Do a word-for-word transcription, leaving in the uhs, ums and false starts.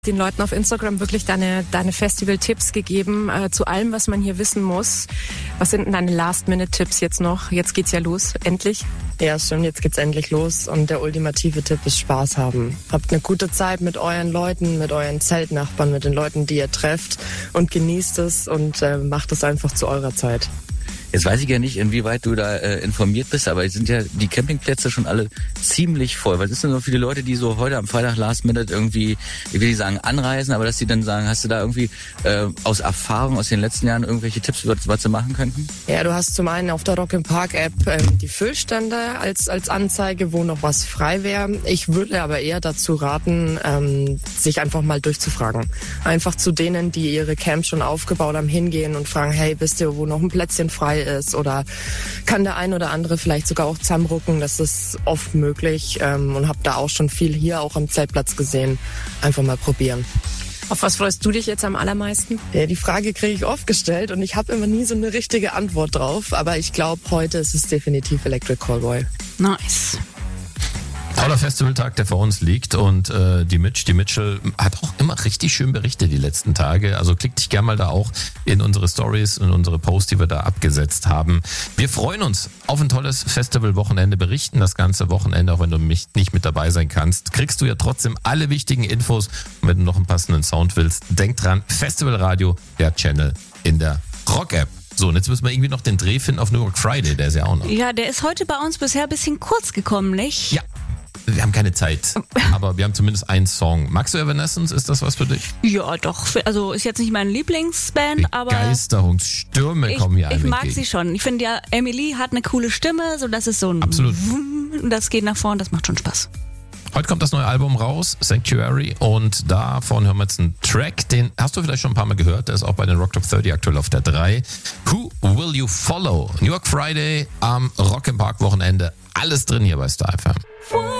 Den Leuten auf Instagram wirklich deine, deine Festival-Tipps gegeben, äh, zu allem, was man hier wissen muss. Was sind denn deine Last-Minute-Tipps jetzt noch? Jetzt geht's ja los, endlich. Ja, stimmt, jetzt geht's endlich los und der ultimative Tipp ist Spaß haben. Habt eine gute Zeit mit euren Leuten, mit euren Zeltnachbarn, mit den Leuten, die ihr trefft und genießt es und äh, macht es einfach zu eurer Zeit. Jetzt weiß ich ja nicht, inwieweit du da äh, informiert bist, aber es sind ja die Campingplätze schon alle ziemlich voll. Was ist denn so viele Leute, die so heute am Freitag Last Minute irgendwie, ich will nicht sagen anreisen, aber dass die dann sagen, hast du da irgendwie äh, aus Erfahrung aus den letzten Jahren irgendwelche Tipps, was, was sie machen könnten? Ja, du hast zum einen auf der Rock im Park App ähm, die Füllstände als als Anzeige, wo noch was frei wäre. Ich würde aber eher dazu raten, ähm, sich einfach mal durchzufragen. Einfach zu denen, die ihre Camps schon aufgebaut haben, hingehen und fragen, hey, wisst ihr, wo noch ein Plätzchen frei ist oder kann der ein oder andere vielleicht sogar auch zusammenrücken. Das ist oft möglich ähm, und habe da auch schon viel hier auch am Zeltplatz gesehen. Einfach mal probieren. Auf was freust du dich jetzt am allermeisten? Ja, die Frage kriege ich oft gestellt und ich habe immer nie so eine richtige Antwort drauf. Aber ich glaube, heute ist es definitiv Electric Callboy. Nice. Toller Festivaltag, der vor uns liegt und äh, die Mitch, die Mitchell hat auch immer richtig schön berichtet die letzten Tage. Also klick dich gerne mal da auch in unsere Stories und unsere Posts, die wir da abgesetzt haben. Wir freuen uns auf ein tolles Festivalwochenende, berichten das ganze Wochenende, auch wenn du mich nicht mit dabei sein kannst. Kriegst du ja trotzdem alle wichtigen Infos und wenn du noch einen passenden Sound willst, denk dran, Festivalradio, der Channel in der Rock-App. So, und jetzt müssen wir irgendwie noch den Dreh finden auf New York Friday, der ist ja auch noch. Ja, der ist heute bei uns bisher ein bisschen kurz gekommen, nicht? Ja. Wir haben keine Zeit, aber wir haben zumindest einen Song. Magst du Evanescence? Ist das was für dich? Ja, doch. Also ist jetzt nicht meine Lieblingsband, aber Begeisterungsstürme ich, kommen hier ich ein. mag sie schon. Ich finde ja, Emily hat eine coole Stimme, so das ist so ein Absolut. Wum, das geht nach vorn, das macht schon Spaß. Heute kommt das neue Album raus, Sanctuary, und davon hören wir jetzt einen Track, den hast du vielleicht schon ein paar Mal gehört, der ist auch bei den Rock Top dreißig aktuell auf der drei. Who Will You Follow? New York Friday am Rock im Park Wochenende. Alles drin hier bei Star F M.